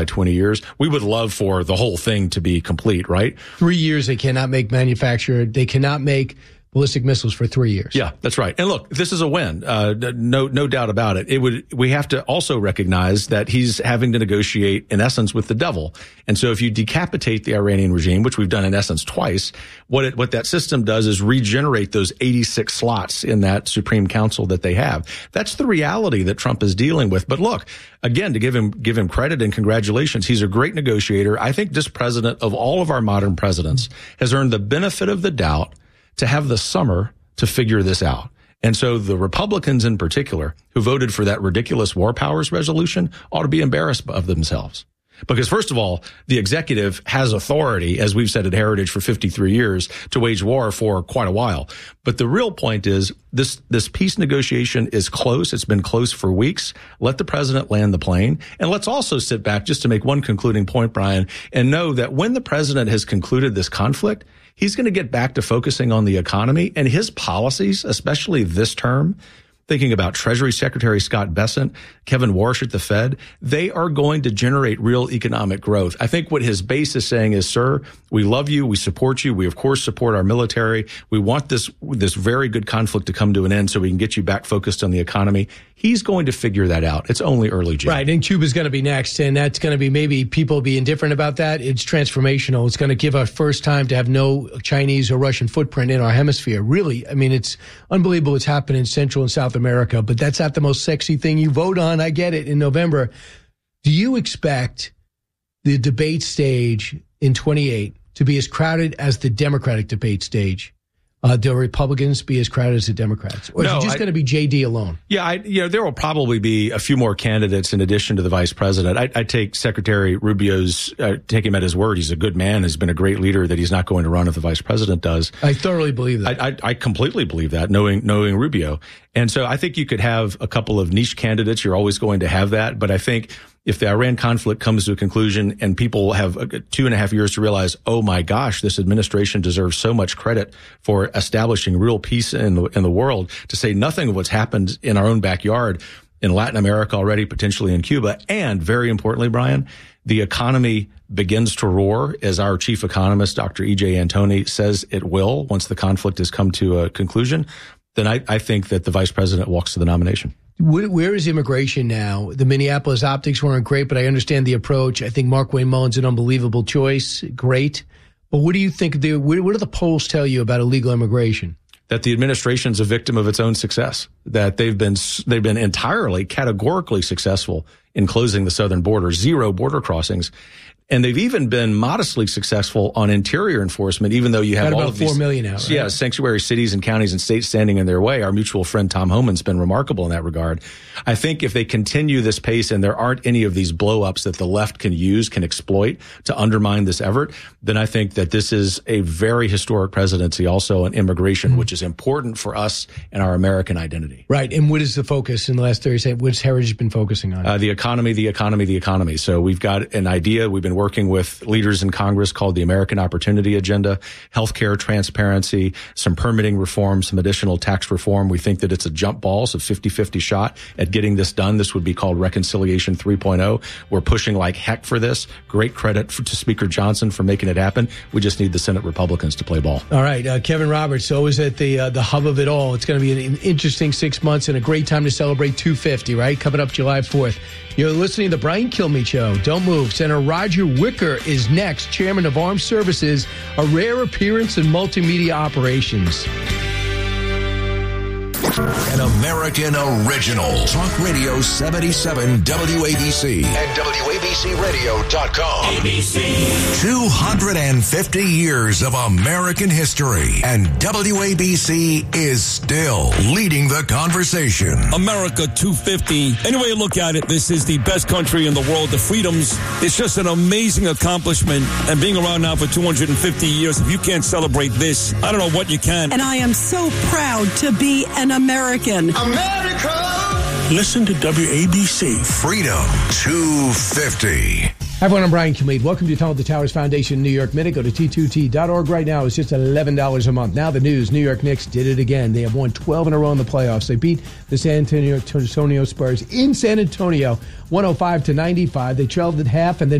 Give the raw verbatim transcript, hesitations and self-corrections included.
twenty years. We would love for the whole thing to be complete, right? Three years they cannot make manufacture. They cannot make ballistic missiles for three years. Yeah, that's right. And look, this is a win. Uh, no, no doubt about it. It would, we have to also recognize that he's having to negotiate in essence with the devil. And so if you decapitate the Iranian regime, which we've done in essence twice, what it, what that system does is regenerate those eighty-six slots in that Supreme Council that they have. That's the reality that Trump is dealing with. But look, again, to give him, give him credit and congratulations, he's a great negotiator. I think this president of all of our modern presidents has earned the benefit of the doubt to have the summer to figure this out. And so the Republicans in particular who voted for that ridiculous war powers resolution ought to be embarrassed of themselves. Because first of all, the executive has authority, as we've said at Heritage for fifty-three years, to wage war for quite a while. But the real point is this, this peace negotiation is close. It's been close for weeks. Let the president land the plane. And let's also sit back just to make one concluding point, Brian, and know that when the president has concluded this conflict, he's going to get back to focusing on the economy and his policies, especially this term. Thinking about Treasury Secretary Scott Bessent, Kevin Warsh at the Fed, they are going to generate real economic growth. I think what his base is saying is, sir, we love you. We support you. We, of course, support our military. We want this, this very good conflict to come to an end so we can get you back focused on the economy. He's going to figure that out. It's only early June. Right, and Cuba's going to be next, and that's going to be maybe people be indifferent about that. It's transformational. It's going to give us first time to have no Chinese or Russian footprint in our hemisphere. Really, I mean, it's unbelievable what's happened in Central and South America, but that's not the most sexy thing you vote on. I get it, in November. Do you expect the debate stage in twenty-eight to be as crowded as the Democratic debate stage? Uh, do Republicans be as crowded as the Democrats? Or no, is it just going to be J D alone? Yeah, I, you know, there will probably be a few more candidates in addition to the vice president. I, I take Secretary Rubio's, uh, take him at his word. He's a good man. He's been a great leader that he's not going to run if the vice president does. I thoroughly believe that. I, I, I completely believe that, knowing, knowing Rubio. And so I think you could have a couple of niche candidates. You're always going to have that. But I think if the Iran conflict comes to a conclusion and people have two and a half years to realize, oh my gosh, this administration deserves so much credit for establishing real peace in the, in the world, to say nothing of what's happened in our own backyard in Latin America already, potentially in Cuba. And very importantly, Brian, the economy begins to roar, as our chief economist, Doctor E J Antoni, says it will once the conflict has come to a conclusion. Then I, I think that the vice president walks to the nomination. Where is immigration now? The Minneapolis optics weren't great, but I understand the approach. I think Markwayne Mullin's an unbelievable choice. Great. But what do you think? The, what do the polls tell you about illegal immigration? That the administration's a victim of its own success, that they've been, they've been entirely categorically successful in closing the southern border, zero border crossings. And they've even been modestly successful on interior enforcement, even though you have Got all about of these four million now, right? Yeah, sanctuary cities and counties and states standing in their way. Our mutual friend Tom Homan's been remarkable in that regard. I think if they continue this pace and there aren't any of these blow-ups that the left can use, can exploit to undermine this effort, then I think that this is a very historic presidency also on immigration, mm-hmm. which is important for us and our American identity. Right. And what is the focus in the last thirty seconds? What's Heritage been focusing on? Uh, the economy, the economy, the economy. So we've got an idea. We've been working with leaders in Congress called the American Opportunity Agenda, healthcare transparency, some permitting reform, some additional tax reform. We think that it's a jump ball, so fifty-fifty shot at getting this done. This would be called Reconciliation three point oh. We're pushing like heck for this. Great credit for, to Speaker Johnson for making it happen. We just need the Senate Republicans to play ball. All right. Uh, Kevin Roberts, always at the uh, the hub of it all. It's going to be an interesting six months and a great time to celebrate two fifty, right? Coming up July fourth. You're listening to the Brian Kilmeade Show. Don't move. Senator Roger Wicker is next, Chairman of Armed Services, a rare appearance in multimedia operations. An American original. Talk Radio seventy-seven W A B C and W A B C radio dot com. A B C. two hundred fifty years of American history, and W A B C is still leading the conversation. America two fifty. Any way you look at it, this is the best country in the world. The freedoms, it's just an amazing accomplishment. And being around now for two hundred fifty years, if you can't celebrate this, I don't know what you can. And I am so proud to be an American. America! Listen to W A B C. Freedom two fifty. Hi, everyone. I'm Brian Kilmeade. Welcome to Tunnel to Towers Foundation New York Minute. Go to T two T dot org right now. It's just eleven dollars a month. Now the news. New York Knicks did it again. They have won twelve in a row in the playoffs. They beat the San Antonio, Antonio Spurs in San Antonio, one oh five to ninety-five. They trailed at half and then